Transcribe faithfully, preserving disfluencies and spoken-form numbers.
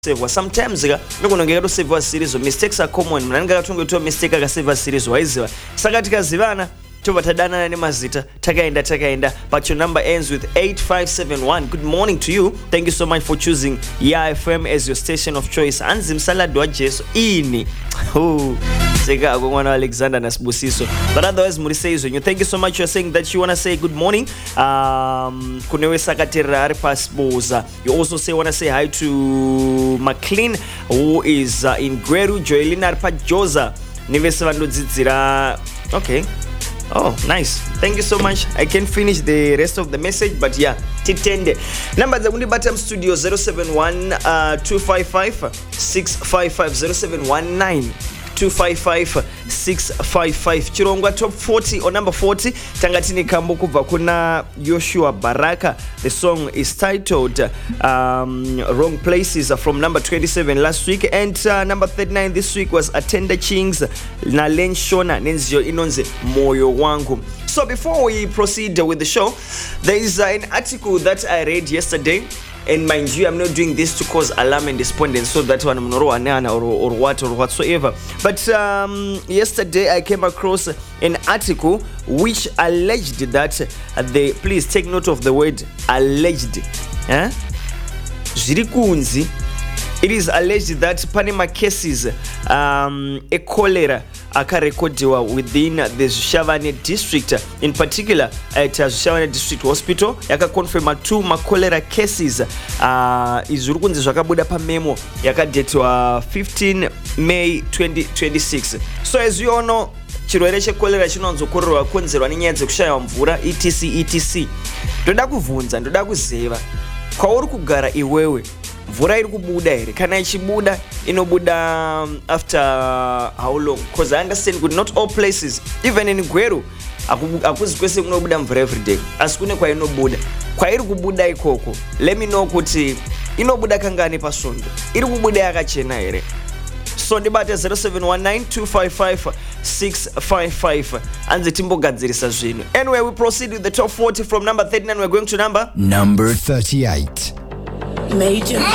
save sometimes ga nokunongeka to save a series of mistakes are common mnanga katungo to mistake aka save a series waiziwa saka tikazivana tova tadana ne mazita takaenda takaenda but your number ends with eight five seven one. Good morning to you. Thank you so much for choosing Ya F M as your station of choice. Anzim salad wa Jesu ini oh sega agongwana Alexander Nasbusiso but otherwise murisezo you thank you so much. You're saying that you want to say good morning um kunewe sakatera ari pasboza. You also say want to say hi to McLean who is uh, in Gweru. Joelina arpa Joza nivese vandodzidzira. Okay. Oh, nice. Thank you so much. I can finish the rest of the message, but yeah, titende. Number za kundi Batam Studio zero seven one two five five six five five zero seven one nine two five five six five five. Chirongwa top forty or number forty. Tangatini Kambo kuva kuna Yoshua Baraka. The song is titled um, Wrong Places from number twenty-seven last week. And uh, number thirty-nine this week was Atenda Chings na Len Shona Nenzio Inonze Moyo Wangu. So before we proceed with the show, there is uh, an article that I read yesterday. And mind you, I'm not doing this to cause alarm and despondence, so that one or, or what or whatsoever. But um, yesterday I came across an article which alleged that they, please take note of the word alleged. Eh? It is alleged that Panama cases um, a cholera akarekodiwa within the Zushavane district, in particular at Zushavane district hospital yakakonfirma two cholera cases uh, izurukunzi zvakabuda pamemo yakadetwa fifteenth May twenty twenty-six. So as you all know, chirwere chekolera chinonzokorerwa konzerwa nenyaya dzekushaya mvura etc etc. Ndoda kuvunza, ndoda kuziva kwauri kugara iwewe mvura iri kubuda here, kana ichibuda inobuda um, after how long? Because I understand good not all places, even in Gweru akuzi kwese kunobuda mvura every day, asi kune kwa inobuda kwa iri kubuda ikoko. Let me know kuti inobuda kangani pasondo, iri kubuda yakachena here. So ndibate zero seven one nine two five five six five five anze timbogadzirisa zvino. Anyway, we proceed with the top forty from number thirty-nine. We're going to number number thirty-eight. Major